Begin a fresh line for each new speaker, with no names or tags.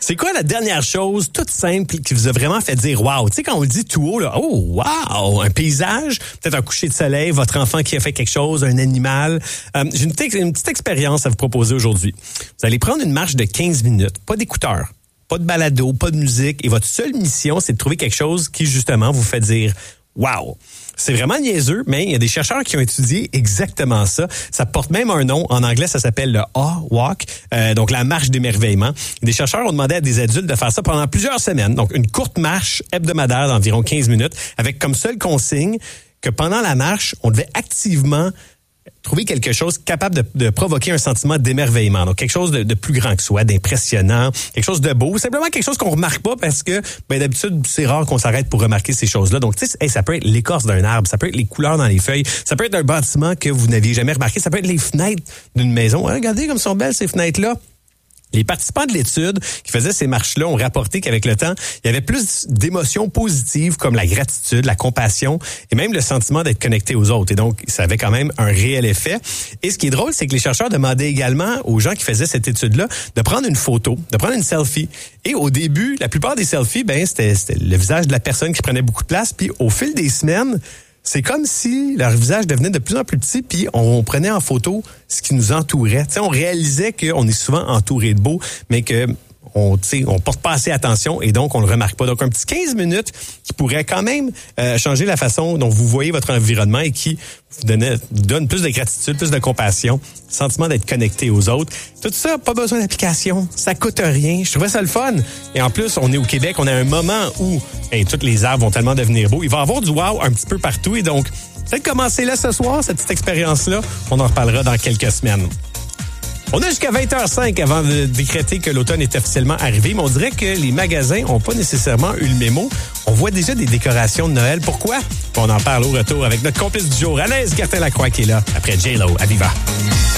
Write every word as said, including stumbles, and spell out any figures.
C'est quoi la dernière chose toute simple qui vous a vraiment fait dire wow? Tu sais, quand on le dit tout haut, là, oh wow, un paysage, peut-être un coucher de soleil, votre enfant qui a fait quelque chose, un animal. Euh, j'ai une, t- une petite expérience à vous proposer aujourd'hui. Vous allez prendre une marche de quinze minutes, pas d'écouteurs, pas de balado, pas de musique, et votre seule mission, c'est de trouver quelque chose qui, justement, vous fait dire wow. C'est vraiment niaiseux, mais il y a des chercheurs qui ont étudié exactement ça. Ça porte même un nom. En anglais, ça s'appelle le Awe Walk, euh, donc la marche d'émerveillement. Des chercheurs ont demandé à des adultes de faire ça pendant plusieurs semaines. Donc, une courte marche hebdomadaire d'environ quinze minutes, avec comme seule consigne que pendant la marche, on devait activement trouver quelque chose capable de, de provoquer un sentiment d'émerveillement. Donc, quelque chose de, de plus grand que soi, d'impressionnant, quelque chose de beau, simplement quelque chose qu'on remarque pas parce que, ben, d'habitude, c'est rare qu'on s'arrête pour remarquer ces choses-là. Donc, tu sais, hey, ça peut être l'écorce d'un arbre, ça peut être les couleurs dans les feuilles, ça peut être un bâtiment que vous n'aviez jamais remarqué, ça peut être les fenêtres d'une maison. Hein, regardez comme sont belles ces fenêtres-là. Les participants de l'étude qui faisaient ces marches-là ont rapporté qu'avec le temps, il y avait plus d'émotions positives comme la gratitude, la compassion et même le sentiment d'être connecté aux autres. Et donc, ça avait quand même un réel effet. Et ce qui est drôle, c'est que les chercheurs demandaient également aux gens qui faisaient cette étude-là de prendre une photo, de prendre une selfie. Et au début, la plupart des selfies, ben c'était, c'était le visage de la personne qui prenait beaucoup de place. Puis au fil des semaines, c'est comme si leur visage devenait de plus en plus petit, puis on prenait en photo ce qui nous entourait. Tu sais, on réalisait qu'on est souvent entouré de beau, mais que on, tu sais, on porte pas assez attention et donc on le remarque pas. Donc un petit quinze minutes qui pourrait quand même euh, changer la façon dont vous voyez votre environnement et qui vous donne, donne plus de gratitude, plus de compassion, sentiment d'être connecté aux autres. Tout ça, pas besoin d'application, ça coûte rien. Je trouvais ça le fun. Et en plus, on est au Québec, on a un moment où hey, toutes les arbres vont tellement devenir beaux. Il va y avoir du wow un petit peu partout et donc peut-être commencer là ce soir, cette petite expérience-là. On en reparlera dans quelques semaines. On a jusqu'à vingt heures cinq avant de décréter que l'automne est officiellement arrivé, mais on dirait que les magasins n'ont pas nécessairement eu le mémo. On voit déjà des décorations de Noël. Pourquoi? On en parle au retour avec notre complice du jour, Anaïs Gertin-Lacroix, qui est là, après J-Lo à Viva.